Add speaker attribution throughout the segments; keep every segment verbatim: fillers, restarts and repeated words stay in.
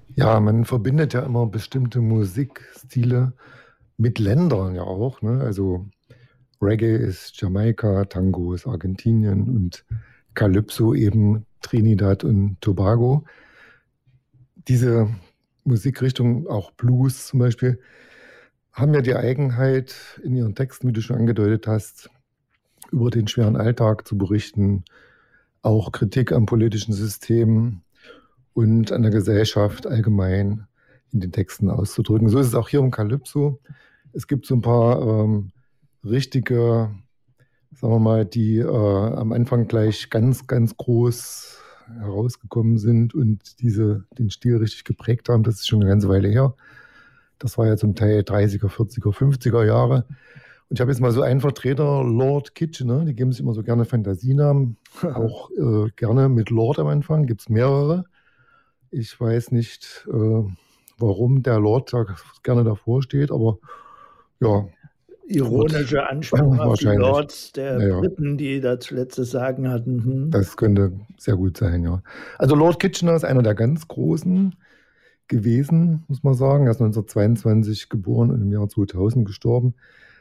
Speaker 1: Ja, man verbindet ja immer bestimmte Musikstile mit Ländern ja auch, ne? Also Reggae ist Jamaika, Tango ist Argentinien und Calypso eben Trinidad und Tobago. Diese Musikrichtung, auch Blues zum Beispiel, haben ja die Eigenheit, in ihren Texten, wie du schon angedeutet hast, über den schweren Alltag zu berichten, auch Kritik am politischen System und an der Gesellschaft allgemein in den Texten auszudrücken. So ist es auch hier im Calypso. Es gibt so ein paar ähm, richtige, sagen wir mal, die äh, am Anfang gleich ganz, ganz groß herausgekommen sind und diese den Stil richtig geprägt haben. Das ist schon eine ganze Weile her. Das war ja zum Teil dreißiger, vierziger, fünfziger Jahre. Und ich habe jetzt mal so einen Vertreter, Lord Kitchener, die geben sich immer so gerne Fantasienamen, auch äh, gerne mit Lord am Anfang, gibt es mehrere. Ich weiß nicht, äh, warum der Lord da gerne davor steht, aber ja.
Speaker 2: Ironische Anspielung auf die
Speaker 1: wahrscheinlich.
Speaker 2: Lords der
Speaker 1: Ja, ja.
Speaker 2: Briten, die das letzte Sagen hatten. Hm.
Speaker 1: Das könnte sehr gut sein, ja. Also Lord Kitchener ist einer der ganz Großen gewesen, muss man sagen. Er ist neunzehnhundertzweiundzwanzig geboren und im Jahr zweitausend gestorben.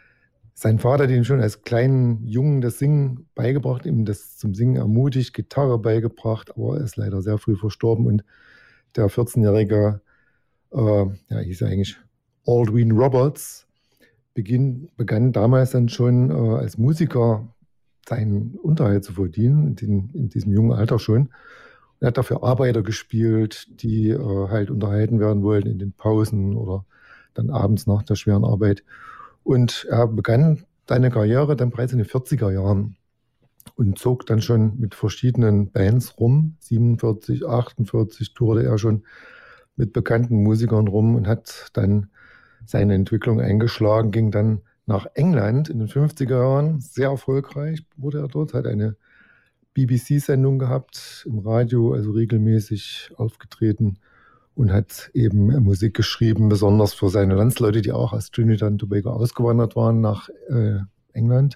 Speaker 1: Sein Vater hat ihm schon als kleinen Jungen das Singen beigebracht, ihm das zum Singen ermutigt, Gitarre beigebracht, aber er ist leider sehr früh verstorben und der vierzehnjährige, äh, ja, hieß er eigentlich Aldwin Roberts, beginn, begann damals dann schon äh, als Musiker seinen Unterhalt zu verdienen, in, in diesem jungen Alter schon. Er hat dafür Arbeiter gespielt, die äh, halt unterhalten werden wollten in den Pausen oder dann abends nach der schweren Arbeit. Und er begann seine Karriere dann bereits in den vierziger Jahren und zog dann schon mit verschiedenen Bands rum. siebenundvierzig, achtundvierzig tourte er schon mit bekannten Musikern rum und hat dann seine Entwicklung eingeschlagen, ging dann nach England in den fünfziger Jahren, sehr erfolgreich wurde er dort, hat eine B B C-Sendung gehabt im Radio, also regelmäßig aufgetreten und hat eben Musik geschrieben, besonders für seine Landsleute, die auch aus Trinidad und Tobago ausgewandert waren nach äh, England.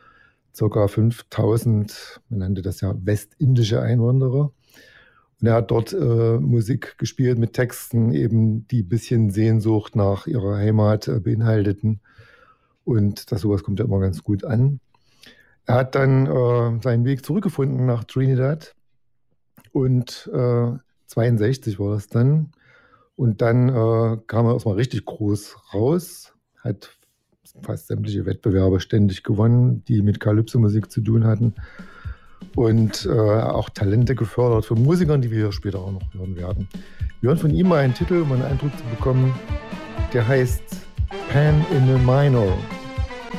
Speaker 1: Circa fünftausend, man nannte das ja westindische Einwanderer. Und er hat dort äh, Musik gespielt mit Texten, eben die ein bisschen Sehnsucht nach ihrer Heimat äh, beinhalteten. Und das sowas kommt ja immer ganz gut an. Er hat dann äh, seinen Weg zurückgefunden nach Trinidad und äh, zweiundsechzig war das dann. Und dann äh, kam er erstmal richtig groß raus, hat fast sämtliche Wettbewerbe ständig gewonnen, die mit Calypso-Musik zu tun hatten. Und äh, auch Talente gefördert von Musikern, die wir hier später auch noch hören werden. Wir hören von ihm mal einen Titel, um einen Eindruck zu bekommen, der heißt Pan in a Minor.